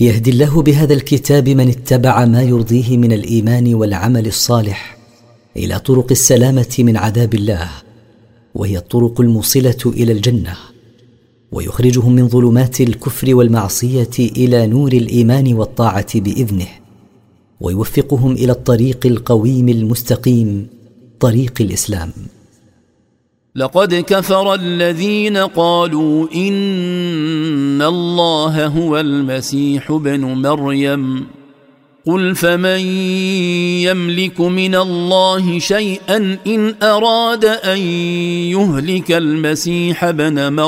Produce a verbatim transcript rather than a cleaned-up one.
يهدي الله بهذا الكتاب من اتبع ما يرضيه من الإيمان والعمل الصالح إلى طرق السلامة من عذاب الله، وهي الطرق الموصلة إلى الجنة، ويخرجهم من ظلمات الكفر والمعصية إلى نور الإيمان والطاعة بإذنه، ويوفقهم إلى الطريق القويم المستقيم، طريق الإسلام. لقد كفر الذين قالوا إن الله هو المسيح ابن مريم قل فمن يملك من الله شيئا إن أراد أن يهلك المسيح ابن مريم